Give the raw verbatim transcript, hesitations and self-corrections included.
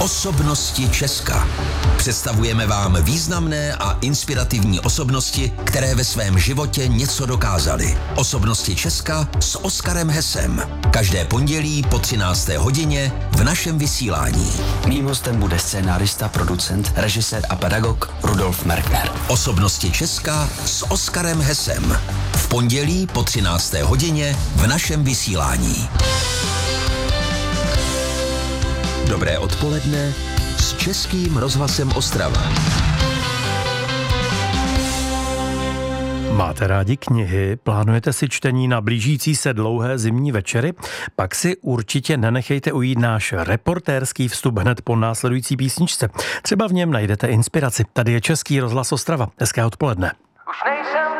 Osobnosti Česka. Představujeme vám významné a inspirativní osobnosti, které ve svém životě něco dokázaly. Osobnosti Česka s Oskarem Hesem. Každé pondělí po třinácté hodině v našem vysílání. Mým hostem bude scénárista, producent, režisér a pedagog Rudolf Merkner. Osobnosti Česka s Oskarem Hesem. V pondělí po třinácté hodině v našem vysílání. Dobré odpoledne s Českým rozhlasem Ostrava. Máte rádi knihy? Plánujete si čtení na blížící se dlouhé zimní večery? Pak si určitě nenechejte ujít náš reportérský vstup hned po následující písničce. Třeba v něm najdete inspiraci. Tady je Český rozhlas Ostrava. Hezké odpoledne. Už nejsem